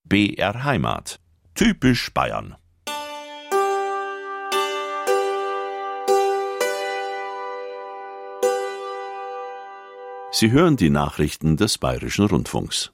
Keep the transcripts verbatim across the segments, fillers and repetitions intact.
B R Heimat. Typisch Bayern. Sie hören die Nachrichten des Bayerischen Rundfunks.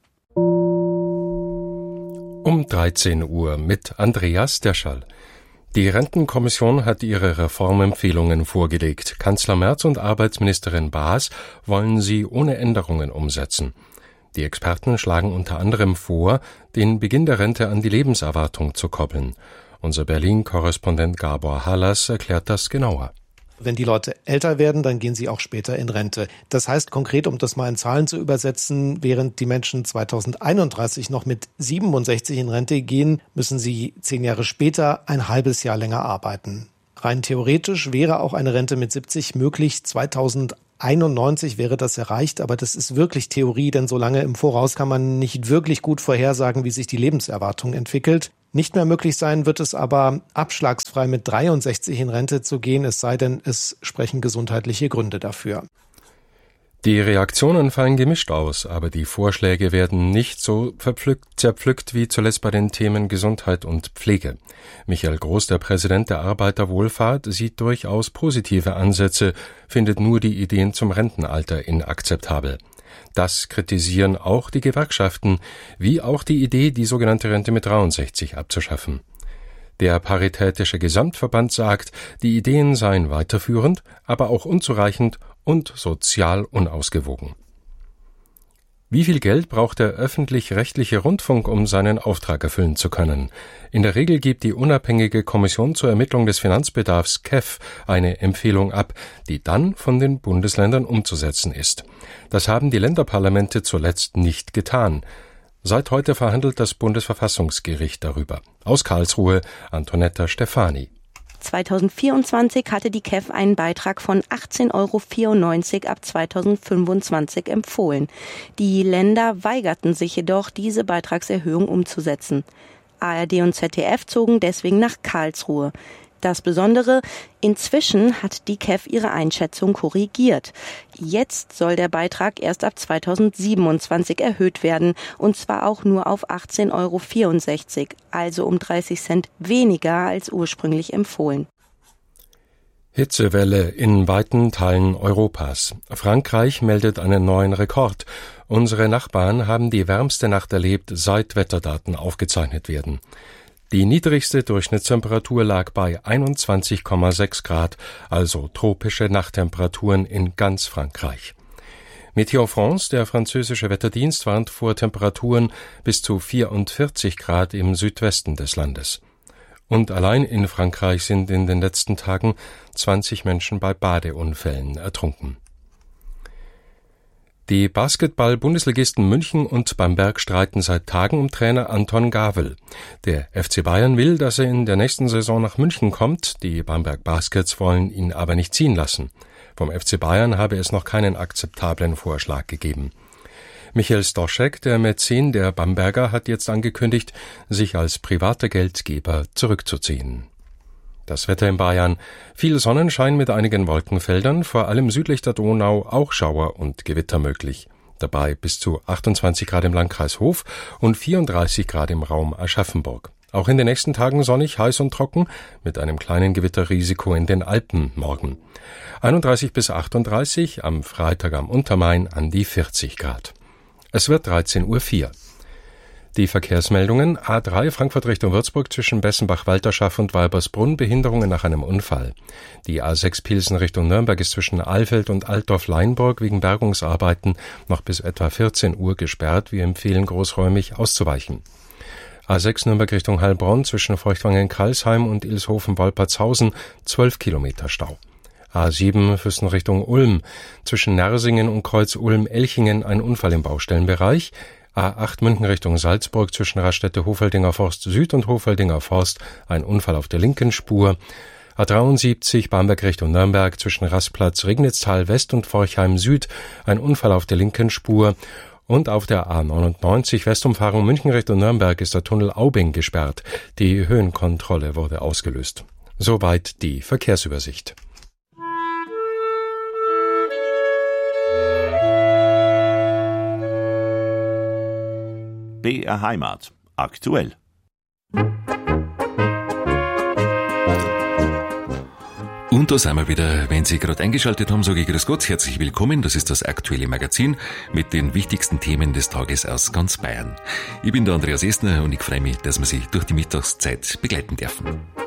Um dreizehn Uhr mit Andreas Derschall. Die Rentenkommission hat ihre Reformempfehlungen vorgelegt. Kanzler Merz und Arbeitsministerin Baas wollen sie ohne Änderungen umsetzen. Die Experten schlagen unter anderem vor, den Beginn der Rente an die Lebenserwartung zu koppeln. Unser Berlin-Korrespondent Gabor Hallas erklärt das genauer. Wenn die Leute älter werden, dann gehen sie auch später in Rente. Das heißt konkret, um das mal in Zahlen zu übersetzen, während die Menschen zweitausendeinunddreißig noch mit siebenundsechzig in Rente gehen, müssen sie zehn Jahre später ein halbes Jahr länger arbeiten. Rein theoretisch wäre auch eine Rente mit siebzig möglich. zweitausendeinundneunzig wäre das erreicht, aber das ist wirklich Theorie, denn so lange im Voraus kann man nicht wirklich gut vorhersagen, wie sich die Lebenserwartung entwickelt. Nicht mehr möglich sein wird es aber, abschlagsfrei mit dreiundsechzig in Rente zu gehen, es sei denn, es sprechen gesundheitliche Gründe dafür. Die Reaktionen fallen gemischt aus, aber die Vorschläge werden nicht so verpflückt, zerpflückt wie zuletzt bei den Themen Gesundheit und Pflege. Michael Groß, der Präsident der Arbeiterwohlfahrt, sieht durchaus positive Ansätze, findet nur die Ideen zum Rentenalter inakzeptabel. Das kritisieren auch die Gewerkschaften, wie auch die Idee, die sogenannte Rente mit dreiundsechzig abzuschaffen. Der Paritätische Gesamtverband sagt, die Ideen seien weiterführend, aber auch unzureichend und sozial unausgewogen. Wie viel Geld braucht der öffentlich-rechtliche Rundfunk, um seinen Auftrag erfüllen zu können? In der Regel gibt die unabhängige Kommission zur Ermittlung des Finanzbedarfs K E F eine Empfehlung ab, die dann von den Bundesländern umzusetzen ist. Das haben die Länderparlamente zuletzt nicht getan. Seit heute verhandelt das Bundesverfassungsgericht darüber. Aus Karlsruhe, Antonetta Stefani. zweitausendvierundzwanzig hatte die K E F einen Beitrag von achtzehn Euro vierundneunzig ab zweitausendfünfundzwanzig empfohlen. Die Länder weigerten sich jedoch, diese Beitragserhöhung umzusetzen. A R D und Z D F zogen deswegen nach Karlsruhe. Das Besondere, inzwischen hat die K E F ihre Einschätzung korrigiert. Jetzt soll der Beitrag erst ab zweitausendsiebenundzwanzig erhöht werden, und zwar auch nur auf achtzehn Euro vierundsechzig, also um dreißig Cent weniger als ursprünglich empfohlen. Hitzewelle in weiten Teilen Europas. Frankreich meldet einen neuen Rekord. Unsere Nachbarn haben die wärmste Nacht erlebt, seit Wetterdaten aufgezeichnet werden. Die niedrigste Durchschnittstemperatur lag bei einundzwanzig Komma sechs Grad, also tropische Nachttemperaturen in ganz Frankreich. Météo France, der französische Wetterdienst, warnt vor Temperaturen bis zu vierundvierzig Grad im Südwesten des Landes. Und allein in Frankreich sind in den letzten Tagen zwanzig Menschen bei Badeunfällen ertrunken. Die Basketball-Bundesligisten München und Bamberg streiten seit Tagen um Trainer Anton Gawel. Der F C Bayern will, dass er in der nächsten Saison nach München kommt, die Bamberg Baskets wollen ihn aber nicht ziehen lassen. Vom F C Bayern habe es noch keinen akzeptablen Vorschlag gegeben. Michael Stoschek, der Mäzen der Bamberger, hat jetzt angekündigt, sich als privater Geldgeber zurückzuziehen. Das Wetter in Bayern: viel Sonnenschein mit einigen Wolkenfeldern, vor allem südlich der Donau auch Schauer und Gewitter möglich. Dabei bis zu achtundzwanzig Grad im Landkreis Hof und vierunddreißig Grad im Raum Aschaffenburg. Auch in den nächsten Tagen sonnig, heiß und trocken, mit einem kleinen Gewitterrisiko in den Alpen morgen. einunddreißig bis achtunddreißig, am Freitag am Untermain an die vierzig Grad. Es wird dreizehn Uhr vier. Die Verkehrsmeldungen: A drei Frankfurt Richtung Würzburg zwischen Bessenbach-Walterschaft und Walbersbrunn, Behinderungen nach einem Unfall. Die A sechs Pilsen Richtung Nürnberg ist zwischen Alfeld und Altdorf-Leinburg wegen Bergungsarbeiten noch bis etwa vierzehn Uhr gesperrt. Wir empfehlen großräumig auszuweichen. A sechs Nürnberg Richtung Heilbronn zwischen Feuchtwangen-Karlsheim und Ilshofen-Wolpertshausen zwölf Kilometer Stau. A sieben Füssen Richtung Ulm zwischen Nersingen und Kreuz Ulm-Elchingen ein Unfall im Baustellenbereich. A acht München Richtung Salzburg zwischen Raststätte-Hofeldinger Forst Süd und Hofeldinger Forst ein Unfall auf der linken Spur. A dreiundsiebzig Bamberg Richtung Nürnberg zwischen Rastplatz Regnitztal West und Forchheim Süd ein Unfall auf der linken Spur. Und auf der A neunundneunzig Westumfahrung München Richtung Nürnberg ist der Tunnel Aubing gesperrt. Die Höhenkontrolle wurde ausgelöst. Soweit die Verkehrsübersicht. B R Heimat. aktuell. Und da sind wir wieder. Wenn Sie gerade eingeschaltet haben, sage ich grüß Gott, herzlich willkommen. Das ist das aktuelle Magazin mit den wichtigsten Themen des Tages aus ganz Bayern. Ich bin der Andreas Esner und ich freue mich, dass wir Sie durch die Mittagszeit begleiten dürfen.